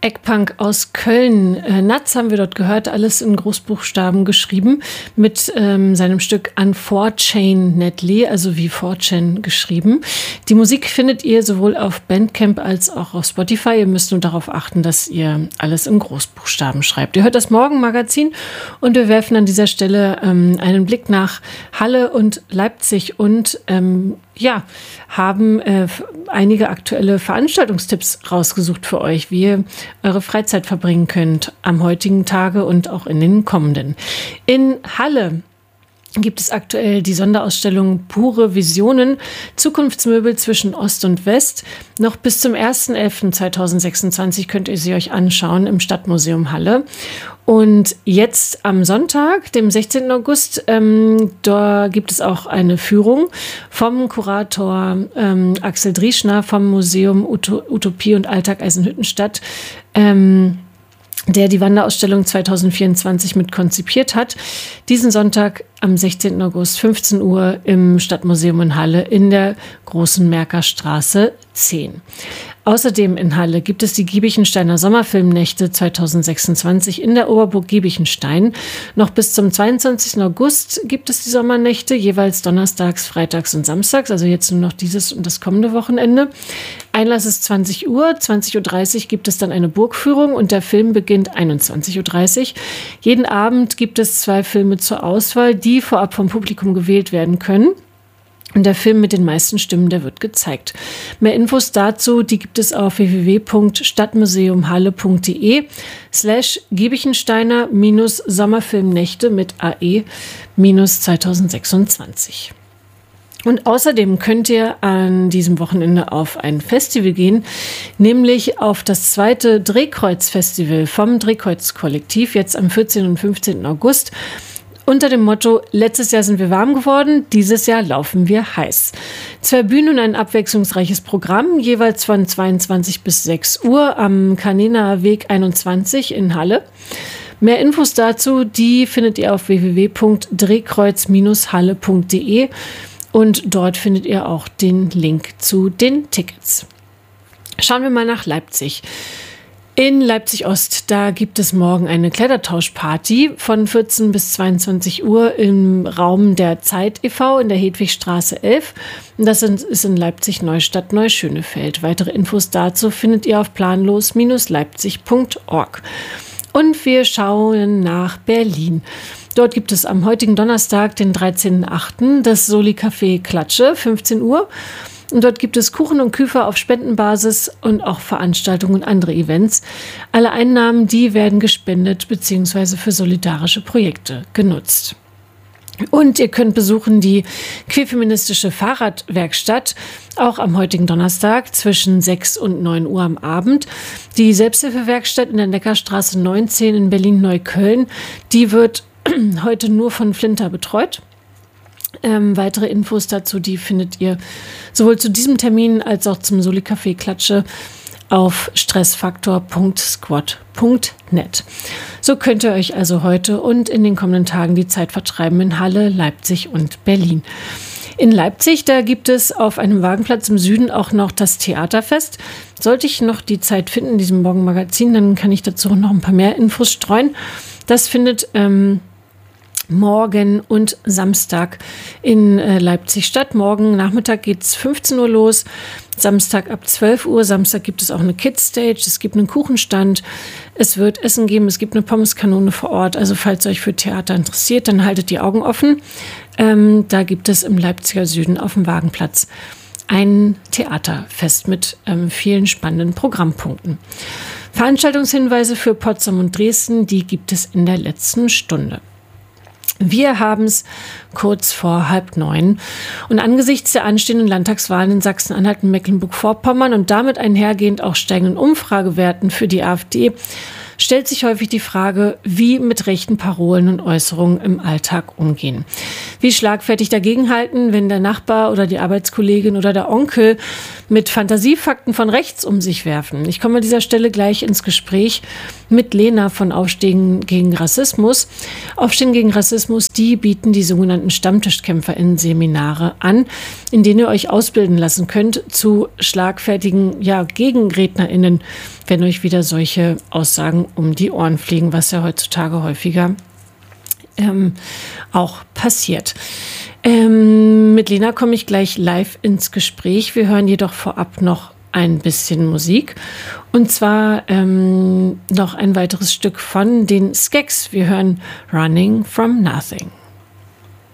Eggpunk aus Köln. Natz haben wir dort gehört, alles in Großbuchstaben geschrieben, mit seinem Stück Unfortunately, also wie Fortune geschrieben. Die Musik findet ihr sowohl auf Bandcamp als auch auf Spotify. Ihr müsst nur darauf achten, dass ihr alles in Großbuchstaben schreibt. Ihr hört das Morgenmagazin und wir werfen an dieser Stelle einen Blick nach Halle und Leipzig und haben einige aktuelle Veranstaltungstipps rausgesucht für euch, wie ihr eure Freizeit verbringen könnt am heutigen Tage und auch in den kommenden. In Halle gibt es aktuell die Sonderausstellung Pure Visionen, Zukunftsmöbel zwischen Ost und West. Noch bis zum 1.11.2026 könnt ihr sie euch anschauen im Stadtmuseum Halle. Und jetzt am Sonntag, dem 16. August, da gibt es auch eine Führung vom Kurator Axel Drieschner vom Museum Utopie und Alltag Eisenhüttenstadt, der die Wanderausstellung 2024 mit konzipiert hat. Diesen Sonntag am 16. August, 15 Uhr im Stadtmuseum in Halle in der Großen Merkerstraße 10. Außerdem in Halle gibt es die Giebichensteiner Sommerfilmnächte 2026 in der Oberburg Giebichenstein. Noch bis zum 22. August gibt es die Sommernächte, jeweils donnerstags, freitags und samstags, also jetzt nur noch dieses und das kommende Wochenende. Einlass ist 20 Uhr, 20.30 Uhr gibt es dann eine Burgführung und der Film beginnt 21.30 Uhr. Jeden Abend gibt es 2 Filme zur Auswahl, die vorab vom Publikum gewählt werden können. Und der Film mit den meisten Stimmen, der wird gezeigt. Mehr Infos dazu, die gibt es auf www.stadtmuseumhalle.de/Giebichensteiner-Sommerfilmnächte mit AE-2026. Und außerdem könnt ihr an diesem Wochenende auf ein Festival gehen, nämlich auf das 2. Drehkreuz-Festival vom Drehkreuz-Kollektiv, jetzt am 14. und 15. August. Unter dem Motto, letztes Jahr sind wir warm geworden, dieses Jahr laufen wir heiß. 2 Bühnen und ein abwechslungsreiches Programm, jeweils von 22 bis 6 Uhr am Kanenaer Weg 21 in Halle. Mehr Infos dazu, die findet ihr auf www.drehkreuz-halle.de und dort findet ihr auch den Link zu den Tickets. Schauen wir mal nach Leipzig. In Leipzig-Ost, da gibt es morgen eine Kleidertauschparty von 14 bis 22 Uhr im Raum der Zeit e.V. in der Hedwigstraße 11. Und das ist in Leipzig-Neustadt Neuschönefeld. Weitere Infos dazu findet ihr auf planlos-leipzig.org. Und wir schauen nach Berlin. Dort gibt es am heutigen Donnerstag, den 13.08., das Soli-Café Klatsche, 15 Uhr. Und dort gibt es Kuchen und Küfer auf Spendenbasis und auch Veranstaltungen und andere Events. Alle Einnahmen, die werden gespendet bzw. für solidarische Projekte genutzt. Und ihr könnt besuchen die queerfeministische Fahrradwerkstatt, auch am heutigen Donnerstag zwischen 6 und 9 Uhr am Abend. Die Selbsthilfewerkstatt in der Neckarstraße 19 in Berlin-Neukölln, die wird heute nur von Flinter betreut. Weitere Infos dazu, die findet ihr sowohl zu diesem Termin als auch zum Soli-Café Klatsche auf stressfaktor.squad.net. So könnt ihr euch also heute und in den kommenden Tagen die Zeit vertreiben in Halle, Leipzig und Berlin. In Leipzig, da gibt es auf einem Wagenplatz im Süden auch noch das Theaterfest. Sollte ich noch die Zeit finden in diesem Morgenmagazin, dann kann ich dazu noch ein paar mehr Infos streuen. Das findet morgen und Samstag in Leipzig statt. Morgen Nachmittag geht es 15 Uhr los, Samstag ab 12 Uhr. Samstag gibt es auch eine Kids-Stage, es gibt einen Kuchenstand, es wird Essen geben, es gibt eine Pommeskanone vor Ort. Also falls ihr euch für Theater interessiert, dann haltet die Augen offen. Da gibt es im Leipziger Süden auf dem Wagenplatz ein Theaterfest mit vielen spannenden Programmpunkten. Veranstaltungshinweise für Potsdam und Dresden, die gibt es in der letzten Stunde. Wir haben es kurz vor 8:30 und angesichts der anstehenden Landtagswahlen in Sachsen-Anhalt und Mecklenburg-Vorpommern und damit einhergehend auch steigenden Umfragewerten für die AfD stellt sich häufig die Frage, wie mit rechten Parolen und Äußerungen im Alltag umgehen. Wie schlagfertig dagegenhalten, wenn der Nachbar oder die Arbeitskollegin oder der Onkel mit Fantasiefakten von rechts um sich werfen. Ich komme an dieser Stelle gleich ins Gespräch mit Lena von Aufstehen gegen Rassismus. Aufstehen gegen Rassismus, die bieten die sogenannten StammtischkämpferInnen-Seminare an, in denen ihr euch ausbilden lassen könnt zu schlagfertigen GegenrednerInnen, wenn euch wieder solche Aussagen um die Ohren fliegen, was ja heutzutage häufiger auch passiert. Mit Lena komme ich gleich live ins Gespräch. Wir hören jedoch vorab noch ein bisschen Musik. Und zwar noch ein weiteres Stück von den Skeks. Wir hören Running from Nothing.